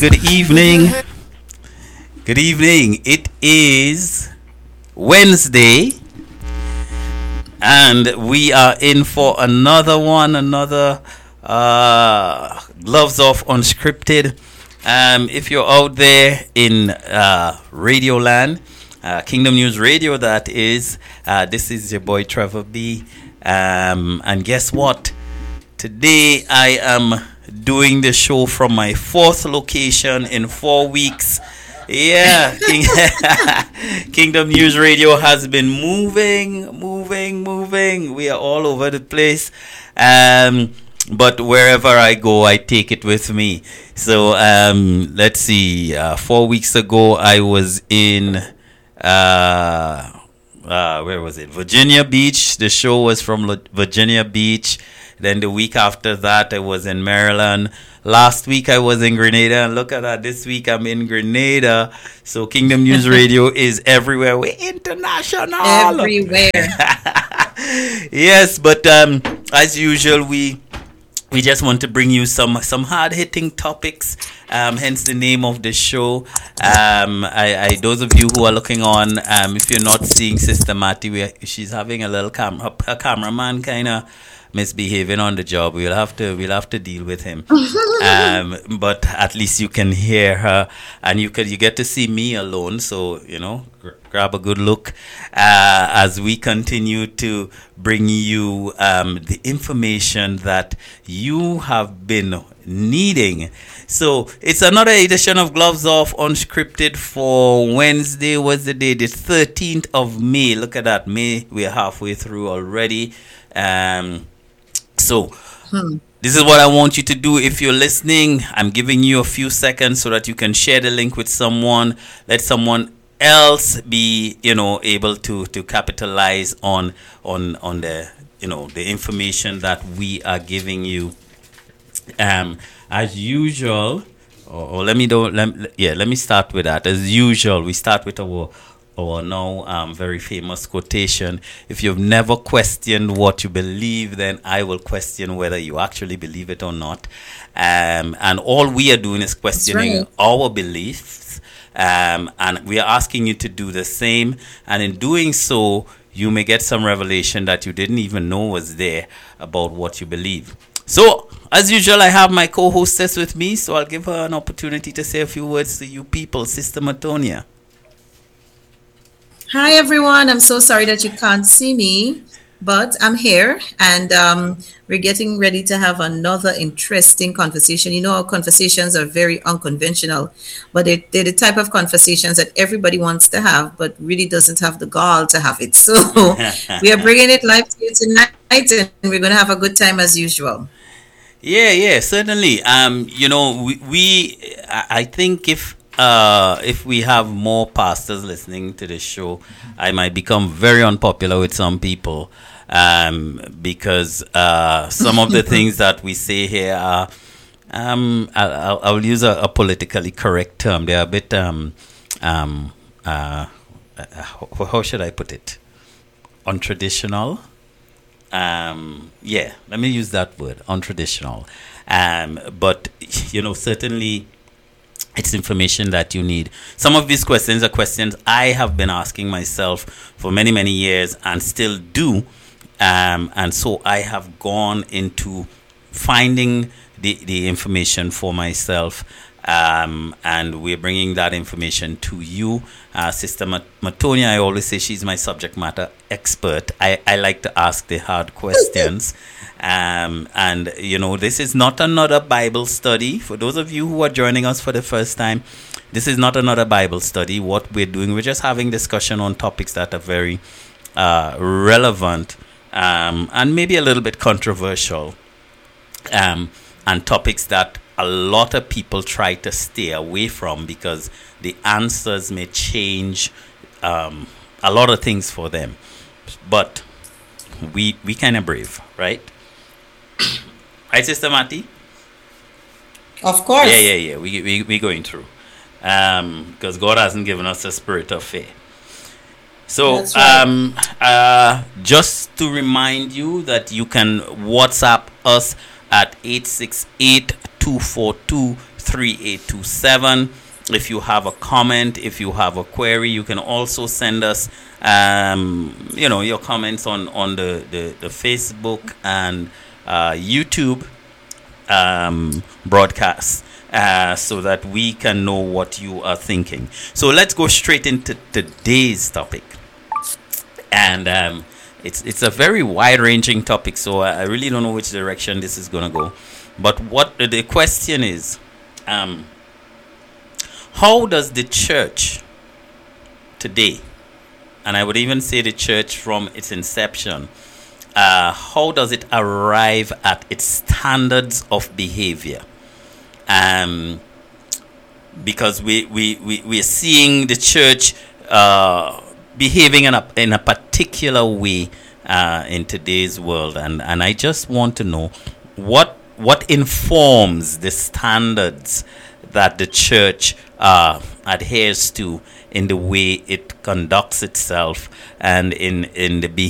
Good evening. Good evening. It is Wednesday, and we are in for another one, another Gloves Off Unscripted. If you're out there in Radio Land, Kingdom News Radio, that is, this is your boy Trevor B. And guess what? Today I am doing the show from my fourth location in 4 weeks. Yeah, Kingdom News Radio has been moving. We are all over the place. But wherever I go, I take it with me. So let's see. 4 weeks ago, I was in where was it? Virginia Beach. The show was from Virginia Beach. Then the week after that, I was in Maryland. Last week, I was in Grenada. And look at that. This week, I'm in Grenada. So Kingdom News Radio is everywhere. We're international. Everywhere. Yes, but as usual, we just want to bring you some hard-hitting topics, hence the name of the show. Those of you who are looking on, if you're not seeing Sister Matty, she's having a little her cameraman kind of misbehaving on the job. We'll have to deal with him. But at least you can hear her, and you get to see me alone. So grab a good look as we continue to bring you the information that you have been needing. So it's another edition of Gloves Off Unscripted for Wednesday. What's the day? The 13th of May. Look at that. May. We're halfway through already. So this is what I want you to do. If you're listening, I'm giving you a few seconds so that you can share the link with someone. Let someone else be, able to capitalize on the, the information that we are giving you. As usual, let me start with that. As usual, we start with our now very famous quotation. If you've never questioned what you believe, then I will question whether you actually believe it or not. And all we are doing is questioning our beliefs. And we are asking you to do the same. And in doing so, you may get some revelation that you didn't even know was there about what you believe. So, as usual, I have my co-hostess with me, so I'll give her an opportunity to say a few words to you people. Sister Matonia. Hi, everyone. I'm so sorry that you can't see me, but I'm here, and we're getting ready to have another interesting conversation. Our conversations are very unconventional, but they're the type of conversations that everybody wants to have, but really doesn't have the gall to have it. So we are bringing it live to you tonight, and we're going to have a good time as usual. Yeah, certainly. I think if we have more pastors listening to this show, I might become very unpopular with some people because some of the things that we say here are, I'll use a politically correct term. They're a bit, how should I put it? Untraditional. Let me use that word, untraditional. But, certainly it's information that you need. Some of these questions are questions I have been asking myself for many, many years and still do. And so I have gone into finding the information for myself. And we're bringing that information to you. Sister Matonia, I always say she's my subject matter expert. I like to ask the hard questions. This is not another Bible study. For those of you who are joining us for the first time, this is not another Bible study. What we're doing, we're just having discussion on topics that are very relevant and maybe a little bit controversial, and topics that a lot of people try to stay away from because the answers may change a lot of things for them. But we kind of brave, right? Right, Sister Matty? Of course. Yeah. We going through. Because God hasn't given us a spirit of fear. So, right. Just to remind you that you can WhatsApp us at 868-242 3827. If you have a comment, if you have a query, you can also send us, your comments on the Facebook and YouTube broadcast, so that we can know what you are thinking. So let's go straight into today's topic. And it's a very wide-ranging topic, so I really don't know which direction this is going to go. But what the question is, how does the church today, and I would even say the church from its inception, how does it arrive at its standards of behavior? Because we're seeing the church behaving in a particular way in today's world, and I just want to know what informs the standards that the church adheres to in the way it conducts itself and in the